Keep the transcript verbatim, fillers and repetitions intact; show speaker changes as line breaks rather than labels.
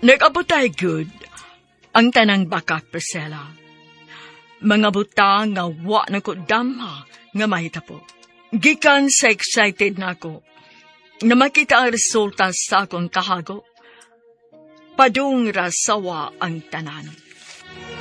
Nag-abutay good ang tanang bakak, Priscilla. Mga buta nga wa na ko damha nga mahitapo. Gikan sa excited na ako na makita ang resulta sa akong kahago. Padung rasawa ang tanan.